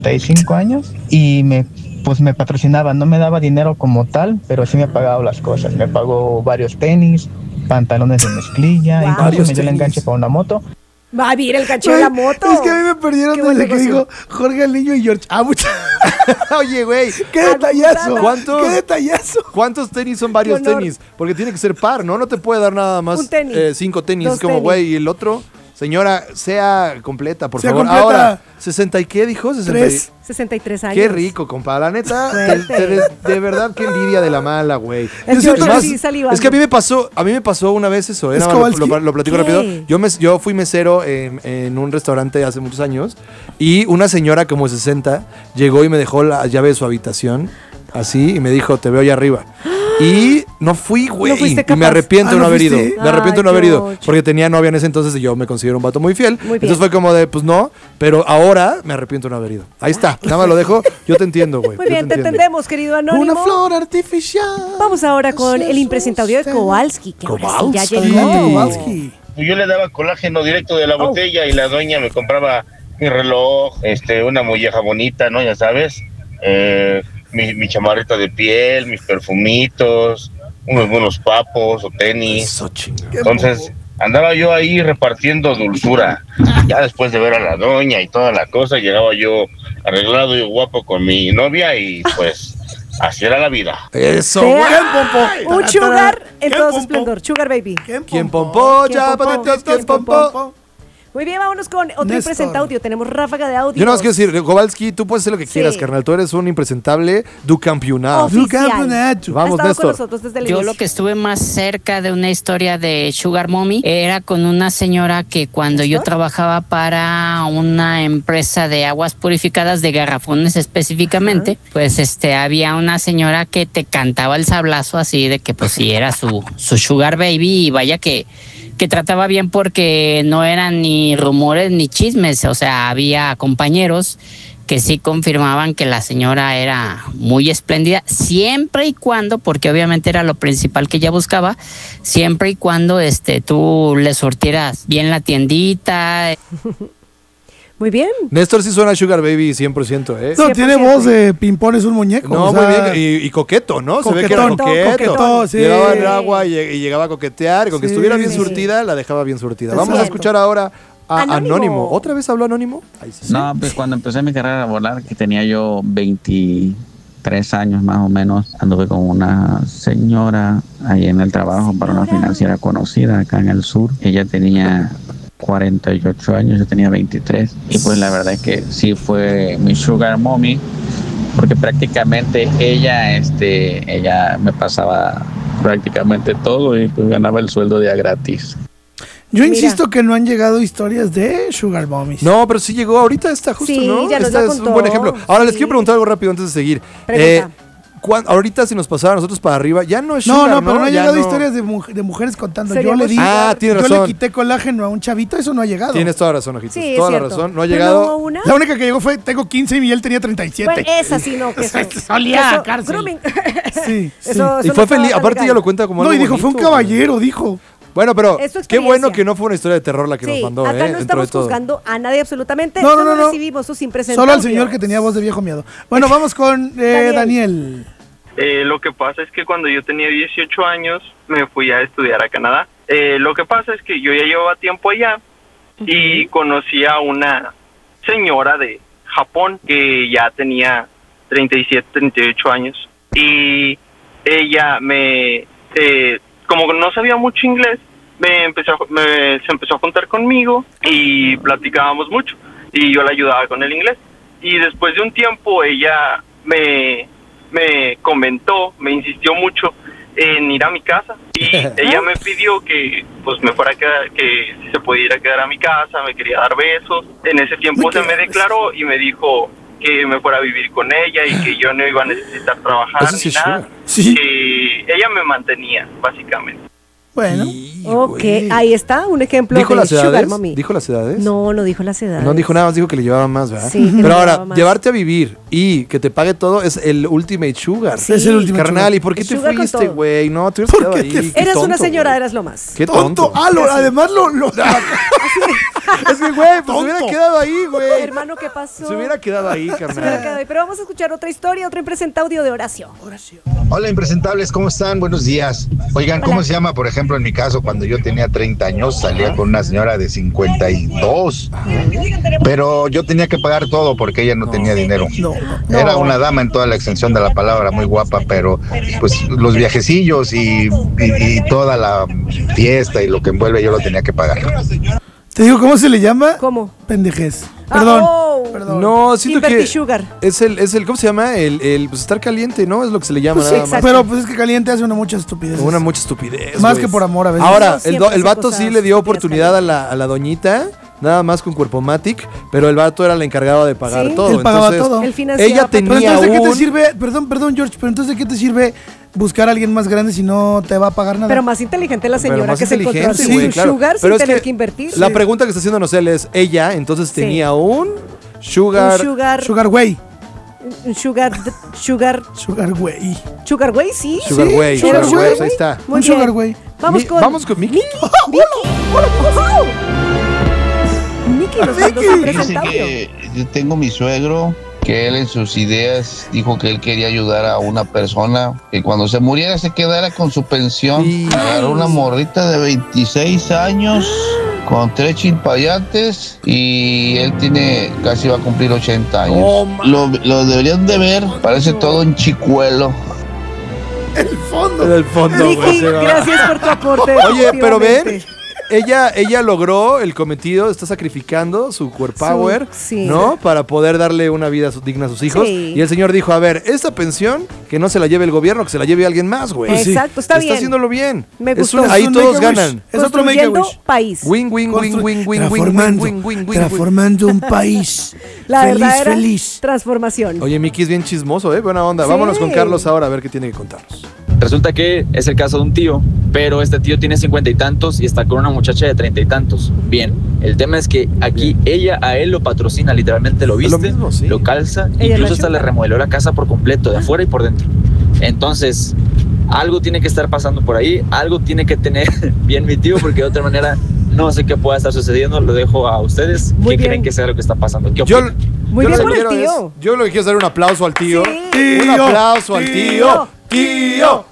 35 años y me patrocinaba, no me daba dinero como tal, pero sí me ha pagado las cosas. Me pagó varios tenis, pantalones de mezclilla, incluso me dio el enganche para una moto. Va a vir el caché de la moto. Es que a mí me perdieron desde que dijo Jorge el Niño y George. Oye, güey. ¡Qué detallazo! ¿Cuántos? ¡Qué detallazo! ¿Cuántos tenis son varios tenis? Porque tiene que ser par, ¿no? No te puede dar nada más 5 tenis. Es como, güey, y el otro... Señora, sea completa, por favor. Completa. Ahora, ¿60 y qué dijo? 63 años. Qué rico, compa. La neta, de verdad, qué envidia de la mala, güey. Es que a mí me pasó una vez eso. Lo platico rápido. Yo fui mesero en un restaurante hace muchos años y una señora como 60 llegó y me dejó la llave de su habitación así y me dijo, te veo allá arriba. Y no fui, güey. Y me arrepiento de no haber ido. Me arrepiento de no haber ido. Porque tenía novia en ese entonces y yo me considero un vato muy fiel. Entonces fue como de, pues no. Pero ahora me arrepiento de no haber ido. Ahí está. Nada más lo dejo. Yo te entiendo, güey. Muy bien, te entendemos, querido Anónimo. Una flor artificial. Vamos ahora con el impresentado audio de Kowalski. Que ahora sí ya llegó. Kowalski. Yo le daba colágeno directo de la botella y la dueña me compraba mi reloj, una molleja bonita, ¿no? Ya sabes. Mi chamarrita de piel, mis perfumitos, unos buenos papos o tenis. Entonces andaba yo ahí repartiendo dulzura. Ya después de ver a la doña y toda la cosa, llegaba yo arreglado y guapo con mi novia y pues así era la vida. Eso, güey. Un sugar en todo su esplendor. Sugar baby. ¿Quién pompó? Ya, patitas, ¿quién pompó? Muy bien, vámonos con otro impresentable audio. Tenemos ráfaga de audio. Yo no más quiero decir, Kowalski, tú puedes hacer lo que quieras, carnal. Tú eres un impresentable du campeonato. Vamos, Néstor. Yo lo que estuve más cerca de una historia de Sugar Mommy era con una señora que cuando yo trabajaba para una empresa de aguas purificadas de garrafones específicamente, pues había una señora que te cantaba el sablazo así de que pues sí era su Sugar Baby y vaya que trataba bien porque no eran ni rumores ni chismes, o sea, había compañeros que sí confirmaban que la señora era muy espléndida, siempre y cuando, porque obviamente era lo principal que ella buscaba, siempre y cuando tú le surtieras bien la tiendita. Muy bien. Néstor sí suena Sugar Baby 100%, ¿eh? No, tiene voz de Pimpón es un muñeco. No, muy bien. Y coqueto, ¿no? Se ve que era coqueto. Sí. Llevaba el agua y llegaba a coquetear. Y con que estuviera bien surtida, la dejaba bien surtida. Vamos a escuchar ahora a Anónimo. ¿Otra vez habló Anónimo? No, pues cuando empecé mi carrera laboral, que tenía yo 23 años más o menos, anduve con una señora ahí en el trabajo para una financiera conocida acá en el sur. Ella tenía 48 años, yo tenía 23 y pues la verdad es que sí fue mi Sugar Mommy porque prácticamente ella me pasaba prácticamente todo y pues ganaba el sueldo de a gratis. Yo insisto que no han llegado historias de Sugar Mommies. No, pero sí llegó ahorita, está justo, ¿no? Ya este es un buen ejemplo. Ahora les quiero preguntar algo rápido antes de seguir. Ahorita si nos pasara a nosotros para arriba, ya no es Sugar, no, pero no ha llegado historias de mujeres contando. Yo le di, tienes razón. Yo le quité colágeno a un chavito, eso no ha llegado. Tienes toda razón, Ojitos. Sí, toda la razón. No ha llegado. ¿No hubo una? La única que llegó fue, tengo 15 y él tenía 37. Bueno, esa sí, no. Que solía a cárcel. Sí. Eso y fue feliz. Aparte ella lo cuenta como algo bonito. No, y dijo, fue un caballero, dijo. Bueno, pero qué bueno que no fue una historia de terror la que nos mandó. Acá no estamos juzgando a nadie absolutamente. No. Recibimos sus impresiones. Solo al señor que tenía voz de viejo miedo. Bueno, vamos con Daniel. Lo que pasa es que cuando yo tenía 18 años me fui a estudiar a Canadá. Lo que pasa es que yo ya llevaba tiempo allá y conocí a una señora de Japón que ya tenía 37, 38 años. Y ella como no sabía mucho inglés, se empezó a juntar conmigo y platicábamos mucho. Y yo la ayudaba con el inglés. Y después de un tiempo ella me comentó, me insistió mucho en ir a mi casa y ella me pidió que pues me fuera a quedar, que se pudiera quedar a mi casa, me quería dar besos. En ese tiempo se me declaró y me dijo que me fuera a vivir con ella y que yo no iba a necesitar trabajar ni nada. Sí. Que ella me mantenía, básicamente. Bueno. Ok, ahí está un ejemplo ¿Dijo de las Sugar edades? Mommy. ¿Dijo las edades? No dijo las edades. No dijo nada más, dijo que le llevaba más, ¿verdad? Sí, que pero le ahora, llevaba más. llevarte a vivir y que te pague todo es el ultimate sugar. Sí. Es el ultimate Carnal, sugar. ¿y por qué El te sugar con fuiste, todo. güey? No, te hubieras quedado ahí. Eras tonto, una señora, güey. eras lo más. Qué tonto. Además lo Es que, güey, pues se hubiera quedado ahí, güey. Hermano, ¿qué pasó? Se hubiera quedado ahí, Se hubiera carnal. quedado ahí. Pero vamos a escuchar otra historia, otro impresenta audio de Horacio. Hola, impresentables, ¿cómo están? Buenos días. Oigan, ¿cómo se llama? Por ejemplo, en mi caso, cuando yo tenía 30 años, salía con una señora de 52. Pero yo tenía que pagar todo porque ella no tenía dinero. Era una dama en toda la extensión de la palabra, muy guapa, pero pues los viajecillos y toda la fiesta y lo que envuelve yo lo tenía que pagar. ¿Te digo cómo se le llama? ¿Cómo? Pendejez. Perdón. Perdón. No, siento Inverti que sugar. es el ¿cómo se llama? El pues estar caliente, ¿no? Es lo que se le llama Pues sí, nada más. pero pues es que caliente hace una mucha estupidez. Una mucha estupidez. Más güey. que por amor a veces. Ahora, No, siempre el hace vato cosas sí le dio oportunidad a la doñita, nada más con cuerpo matic, pero el vato era el encargado de pagar Sí, todo. él pagaba Entonces, todo. Él financiaba ella para todo. Pero tenía entonces, ¿de qué te un... sirve? Perdón, George, pero entonces, ¿de qué te sirve buscar a alguien más grande si no te va a pagar nada? Pero más inteligente la Pero señora más que se encontró inteligente, así güey, un claro. sugar Pero sin es tener que invertir. La pregunta que está haciendo Nocel es, ella entonces tenía un sugar... Sugar Way. Un sugar Way. Sugar Way, sí. Sugar sí. Way, Sugar Way, pues ahí está. Muy Un bien. Sugar Way. Vamos con Mickey. Mickey nos mandó su Dice presentaudio. que yo tengo mi suegro, que él en sus ideas dijo que él quería ayudar a una persona que cuando se muriera se quedara con su pensión. Agarró una morrita de 26 años con 3 chilpayates y él casi va a cumplir 80 años. Lo deberían de ver, parece todo un chicuelo. El fondo. En el fondo, Ricky, güey, se va. gracias por tu aporte. Oye, pero ven, definitivamente. ella logró el cometido, está sacrificando su core power, sí. ¿no? Para poder darle una vida digna a sus hijos. Sí. Y el señor dijo, a ver, esta pensión, que no se la lleve el gobierno, que se la lleve alguien más, güey. Exacto, está bien. Está haciéndolo bien. Me Es gustó. ahí Es un todos make-a-wish. ganan. Es otro Construyendo make-a-wish. país. Win, win, win, win, win, win. Transformando un país. La feliz, verdadera feliz. transformación. Oye, Miki es bien chismoso, ¿eh? Buena onda. Sí. Vámonos con Carlos ahora a ver qué tiene que contarnos. Resulta que es el caso de un tío, pero este tío tiene 50 y tantos y está con una muchacha de 30 y tantos. Bien, el tema es que aquí ella a él lo patrocina, literalmente lo viste, lo calza, Ella incluso la hasta le chupa. remodeló la casa por completo, de afuera y por dentro. Entonces, algo tiene que estar pasando por ahí, algo tiene que tener bien mi tío, porque de otra manera no sé qué pueda estar sucediendo. Lo dejo a ustedes. Muy ¿Qué bien. creen que sea lo que está pasando? ¿Qué Yo, opinan? Muy yo bien lo por que el quiero tío. es- yo lo que quiero es dar un aplauso al tío. Sí. Un aplauso al Tío. tío.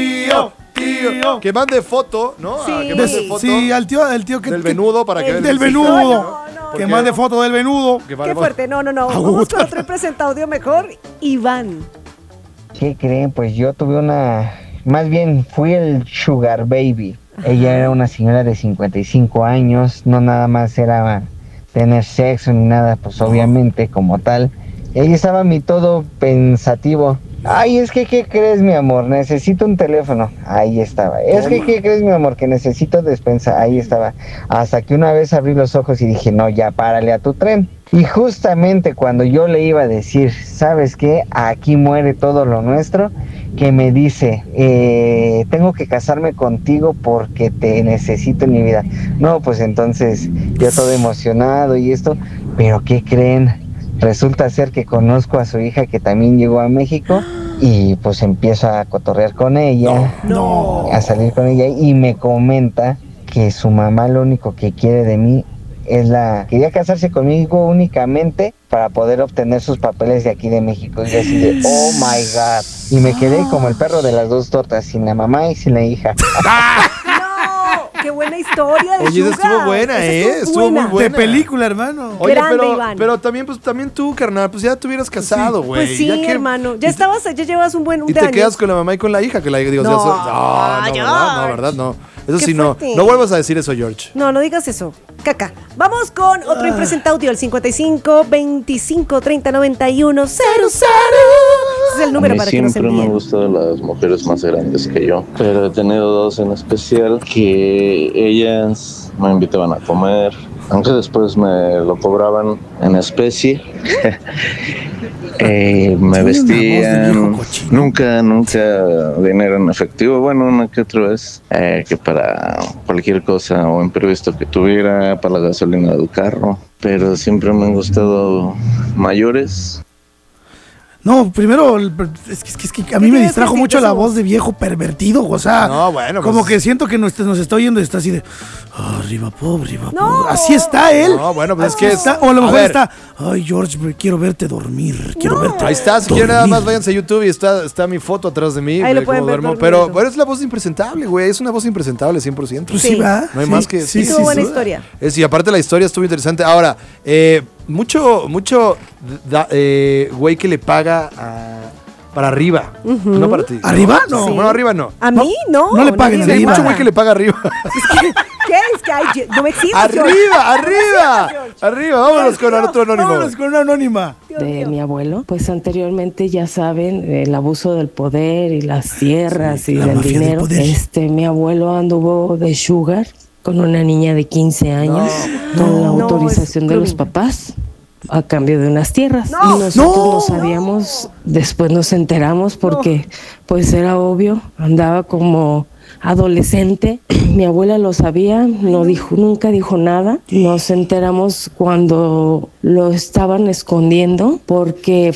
Que mande foto, ¿no? Sí. Que mande foto Sí, al tío que... del venudo para que vean Del el sitio. venudo. Porque- Que mande foto del venudo. que Qué vale- fuerte. No. Vamos con otro presentaudio mejor. Iván. ¿Qué creen? Pues yo tuve más bien fui el Sugar Baby. Ella era una señora de 55 años, no nada más era tener sexo ni nada, pues obviamente como tal. Ella estaba mi todo pensativo. Ay, es que, ¿qué crees, mi amor? Necesito un teléfono. Ahí estaba. Es que, ¿qué crees, mi amor? Que necesito despensa. Ahí estaba. Hasta que una vez abrí los ojos y dije, no, ya párale a tu tren. Y justamente cuando yo le iba a decir, ¿sabes qué? Aquí muere todo lo nuestro, que me dice, tengo que casarme contigo porque te necesito en mi vida. No, pues entonces yo todo emocionado y esto, pero ¿qué creen? Resulta ser que conozco a su hija que también llegó a México y pues empiezo a cotorrear con ella, a salir con ella y me comenta que su mamá lo único que quiere de mí quería casarse conmigo únicamente para poder obtener sus papeles de aquí de México. Y yo así de, oh my God. Y me quedé como el perro de las dos tortas, sin la mamá y sin la hija. No, qué buena historia de Oye, esa Sugar. estuvo buena, Esa Estuvo muy buena. De película, hermano. Oye, Grande, Iván. pero también, pues, también tú, carnal, pues ya te hubieras casado, güey. Pues sí, Ya que- hermano. Ya llevas un buen Y de te años. quedas con la mamá y con la hija, que la digo, No, no, ¿verdad? No. Eso Qué sí, no. fuerte. No vuelvas a decir eso, George. No digas eso. Caca. Vamos con otro impresentaudio al 55 25 30 91 00. Ese es el número para que nos Siempre me envíen. han gustado las mujeres más grandes que yo, pero he tenido dos en especial que ellas me invitaban a comer, aunque después me lo cobraban en especie. Me vestían, nunca dinero en efectivo, bueno, una que otra vez, que para cualquier cosa o imprevisto que tuviera, para la gasolina del carro, pero siempre me han gustado mayores. No, primero, es que a mí me distrajo mucho la voz de viejo pervertido, o sea, No, bueno, como pues- que siento que nos está oyendo y está así de, arriba, pobre. Así está él. No, bueno, pues es Así que está. O a lo mejor ver. está, ay, George, quiero verte dormir, quiero verte Ahí está, si quieren nada dormir. más váyanse a YouTube y está mi foto atrás de mí. Ahí lo ve pueden cómo ver duermo. dormido. Pero es la voz impresentable, güey. Es una voz impresentable 100%. Pues sí, va. No hay Sí, más que sí, decir. Estuvo buena historia. Y aparte la historia estuvo interesante. Ahora, mucho güey que le paga para arriba. No para ti. ¿Arriba? No. Sí. Bueno, arriba no. A mí no. no le paguen nadie me arriba. Mucho paga. güey que le paga arriba. ¿Qué? Es que ay, no me exhibas, Arriba. Vámonos con otro anónimo. Vámonos con una anónima. De mi abuelo, pues anteriormente ya saben el abuso del poder y las tierras y la del mafia del dinero. poder. Mi abuelo anduvo de sugar con una niña de 15 años con la autorización de los papás a cambio de unas tierras. Y nosotros no sabíamos, después nos enteramos porque pues era obvio, andaba como adolescente. Mi abuela lo sabía, nunca dijo nada. Nos enteramos cuando lo estaban escondiendo porque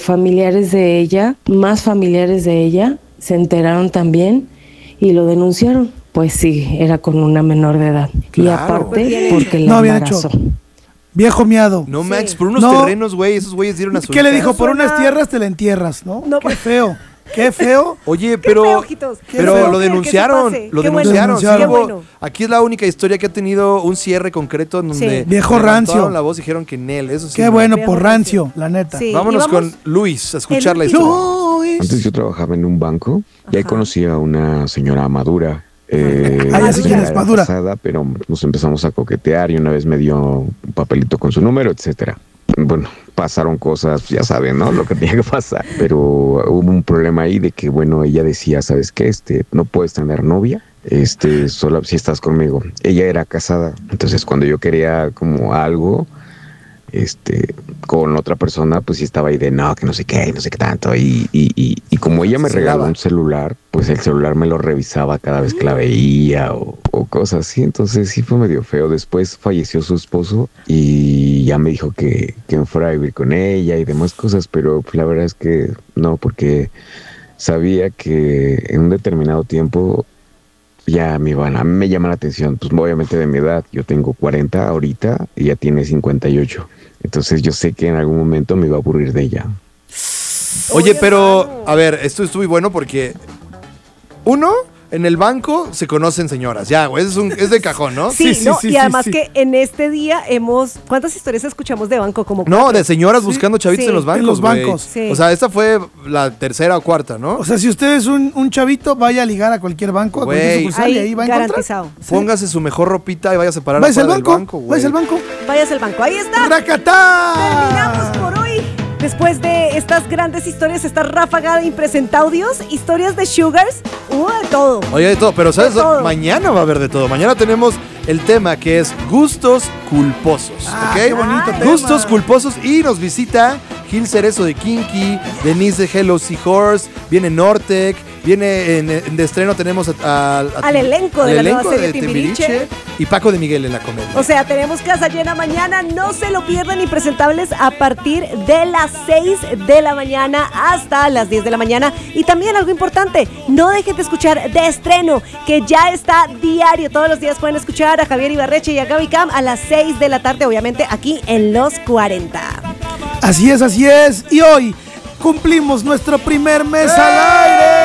más familiares de ella, se enteraron también y lo denunciaron. Pues sí, era con una menor de edad. Y Claro. aparte, porque la No, bien hecho. embarazó. Viejo miado. No, Max, por unos No. terrenos, güey. Esos güeyes dieron a su ¿Qué le hija. dijo? Por unas tierras te la entierras, ¿no? Qué feo. Qué feo. Oye, Qué feo, ojitos. pero Qué feo lo que denunciaron, se pase. lo Qué bueno. denunciaron. Sí, Qué hubo- bueno. Aquí es la única historia que ha tenido un cierre concreto en donde Viejo levantaron rancio. la voz y dijeron que en él, eso sí. Qué bueno por rancio, la neta. Sí, Vámonos y vamos- con Luis a escuchar la el historia. Luis. Antes yo trabajaba en un banco y ahí conocí a una señora madura. ya sé quién ella es, era madura. casada, pero nos empezamos a coquetear y una vez me dio un papelito con su número, etcétera. Bueno, pasaron cosas, ya saben, ¿no? Lo que tenía que pasar. Pero hubo un problema ahí de que, bueno, ella decía, ¿sabes qué? No puedes tener novia. Solo si estás conmigo. Ella era casada. Entonces, cuando yo quería como algo, con otra persona, pues sí estaba ahí de no sé qué tanto. Y como ella me regaló un celular, pues el celular me lo revisaba cada vez que la veía o cosas así. Entonces sí fue medio feo. Después falleció su esposo y ya me dijo que me fuera a vivir con ella y demás cosas, pero la verdad es que no, porque sabía que en un determinado tiempo ya a mí me llama la atención, pues obviamente de mi edad. Yo tengo 40 ahorita y ella tiene 58. Entonces yo sé que en algún momento me iba a aburrir de ella. Oye, pero, a ver, esto estuvo muy bueno porque uno, en el banco se conocen señoras. Ya, güey, es de cajón, ¿no? Sí, no, y además que en este día ¿cuántas historias escuchamos de banco? Como No, cuatro. de señoras buscando chavitos Sí. en los bancos. En los güey. bancos. Sí. O sea, esta fue la tercera o cuarta, ¿no? O sea, si usted es un chavito, vaya a ligar a cualquier banco, a cualquier Güey. sucursal y ahí va a encontrar. garantizado. Póngase su mejor ropita y vaya a separar Váyase al afuera del banco, güey. váyase al banco. Váyase al banco. Ahí está. ¡Racatá! Terminamos por hoy. Después de estas grandes historias, esta ráfaga de impresentaudios, historias de sugars, de todo. Oye, de todo, pero ¿sabes? De todo. Mañana va a haber de todo. Mañana tenemos el tema que es gustos culposos. ¿Ok? qué bonito tema. Gustos culposos. Y nos visita Gil Cerezo de Kinky, Denise de Hello Seahorse, viene Nortec, viene de estreno tenemos Al elenco de la nueva serie Timbiriche. y Paco de Miguel en la comedia. O sea, tenemos casa llena mañana. No se lo pierdan, impresentables, a partir de las 6 de la mañana hasta las 10 de la mañana. Y también algo importante, no dejen de escuchar De Estreno, que ya está diario. Todos los días pueden escuchar a Javier Ibarreche y a Gaby Cam a las 6 de la tarde, obviamente aquí en Los 40. Así es, así es. Y hoy cumplimos nuestro primer mes al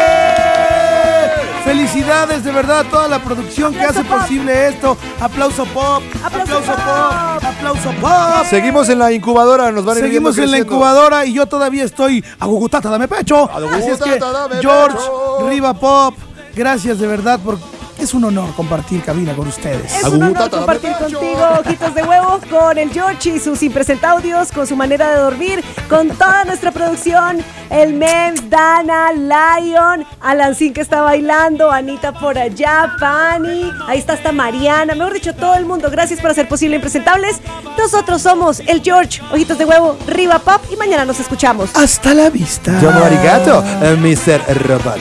aire. Felicidades de verdad a toda la producción que hace posible esto. Aplauso pop, aplauso pop, aplauso pop. Seguimos en la incubadora, nos van a ir Seguimos viendo en la creciendo. incubadora y yo todavía estoy agugutata, dame pecho. Así es que Agugutata, dame George, pecho. Riva Pop, gracias de verdad por es un honor compartir cabina con ustedes. Es un honor compartir contigo, Ojitos de Huevo, con el George y sus impresentaudios, con su manera de dormir, con toda nuestra producción, el Mems, Dana, Lion, Alancín que está bailando, Anita por allá, Fanny, ahí está hasta Mariana, mejor dicho, todo el mundo. Gracias por hacer posible Impresentables. Nosotros somos el George, Ojitos de Huevo, Riva Pop, y mañana nos escuchamos. Hasta la vista. Domo arigato, Mr. Roboto.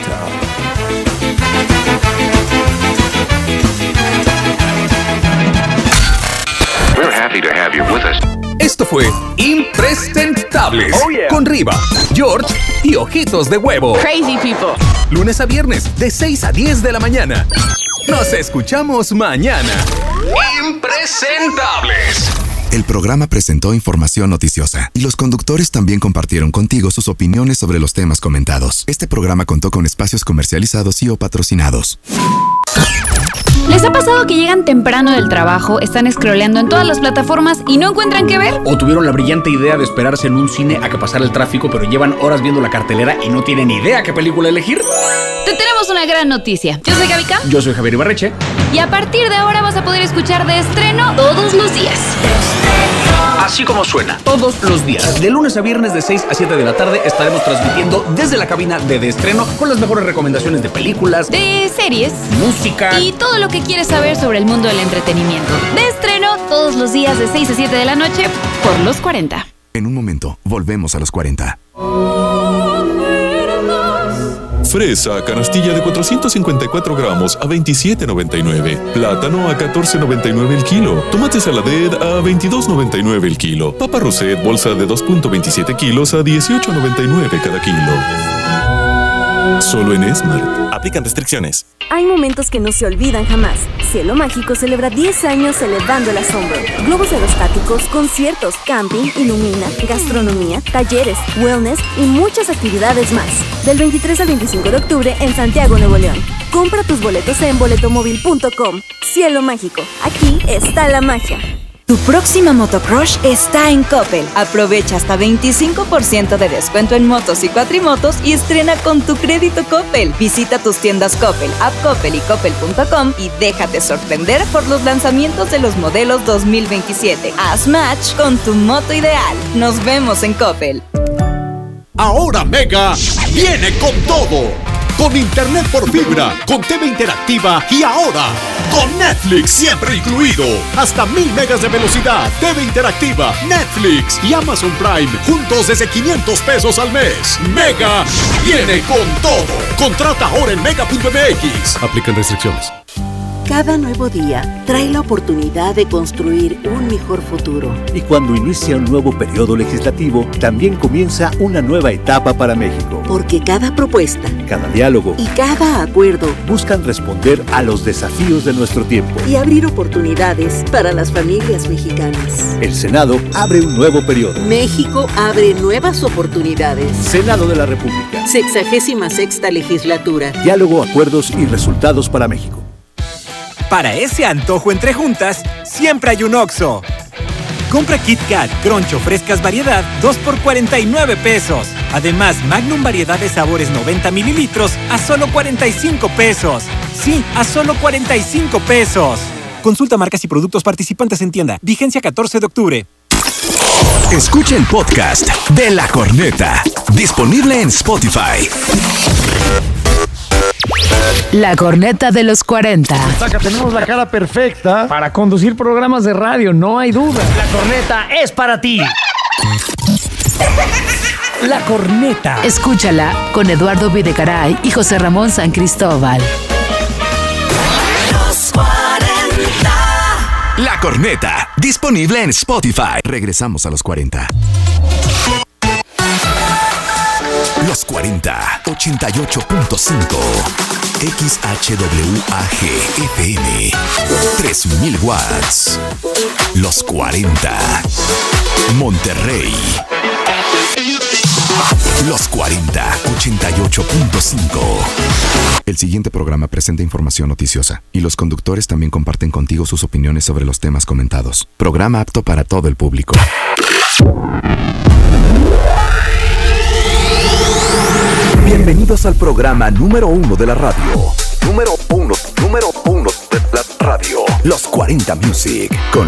We're happy to have you with us. Esto fue Impresentables con Riva, George y Ojitos de Huevo. Crazy people. Lunes a viernes de 6 a 10 de la mañana. Nos escuchamos mañana. Impresentables. El programa presentó información noticiosa y los conductores también compartieron contigo sus opiniones sobre los temas comentados. Este programa contó con espacios comercializados y o patrocinados. ¿Les ha pasado que llegan temprano del trabajo, están scrolleando en todas las plataformas y no encuentran qué ver? ¿O tuvieron la brillante idea de esperarse en un cine a que pasara el tráfico, pero llevan horas viendo la cartelera y no tienen idea qué película elegir? Te tenemos una gran noticia. Yo soy Gaby Cam. Yo soy Javier Ibarreche. Y a partir de ahora vas a poder escuchar de estreno todos los días. Así como suena, todos los días. De lunes a viernes de 6 a 7 de la tarde estaremos transmitiendo desde la cabina de estreno con las mejores recomendaciones de películas, de series, música y todo lo que quieres saber sobre el mundo del entretenimiento. De estreno todos los días de 6 a 7 de la noche por Los 40. En un momento, volvemos a Los 40. Fresa, canastilla de 454 gramos a $27.99. Plátano a $14.99 el kilo. Tomate saladet a $22.99 el kilo. Papa Roset, bolsa de 2.27 kilos a $18.99 cada kilo. Solo en Smart. Aplican restricciones. Hay momentos que no se olvidan jamás. Cielo Mágico celebra 10 años elevando el asombro. Globos aerostáticos, conciertos, camping, ilumina, gastronomía, talleres, wellness y muchas actividades más. Del 23 al 25 de octubre en Santiago, Nuevo León. Compra tus boletos en boletomóvil.com. Cielo Mágico, aquí está la magia. Tu próxima motocrush está en Coppel. Aprovecha hasta 25% de descuento en motos y cuatrimotos y estrena con tu crédito Coppel. Visita tus tiendas Coppel, App Coppel y Coppel.com y déjate sorprender por los lanzamientos de los modelos 2027. Haz match con tu moto ideal. Nos vemos en Coppel. Ahora Mega viene con todo. Con internet por fibra, con TV interactiva y ahora con Netflix siempre incluido. Hasta 1000 megas de velocidad, TV interactiva, Netflix y Amazon Prime juntos desde $500 al mes. Mega viene con todo. Contrata ahora en mega.mx. Aplican restricciones. Cada nuevo día trae la oportunidad de construir un mejor futuro. Y cuando inicia un nuevo periodo legislativo, también comienza una nueva etapa para México. Porque cada propuesta, cada diálogo y cada acuerdo buscan responder a los desafíos de nuestro tiempo y abrir oportunidades para las familias mexicanas. El Senado abre un nuevo periodo. México abre nuevas oportunidades. Senado de la República. 66ª legislatura. Diálogo, acuerdos y resultados para México. Para ese antojo entre juntas, siempre hay un Oxxo. Compra Kit Kat, Crunch o frescas variedad, 2 por $49. Además, Magnum variedad de sabores 90 mililitros a solo $45. Sí, a solo $45. Consulta marcas y productos participantes en tienda. Vigencia 14 de octubre. Escucha el podcast de La Corneta, disponible en Spotify. La Corneta de los 40. Saca, tenemos la cara perfecta para conducir programas de radio, no hay duda. La Corneta es para ti. La Corneta. Escúchala con Eduardo Videgaray y José Ramón San Cristóbal. Los 40. La Corneta, disponible en Spotify. Regresamos a Los 40. Los 40, 88.5. XHWAG FM 3000 watts. Los 40. Monterrey. Los 40, 88.5. El siguiente programa presenta información noticiosa y los conductores también comparten contigo sus opiniones sobre los temas comentados. Programa apto para todo el público. Bienvenidos al programa número 1 de la radio. número uno de la radio. Los 40 Music con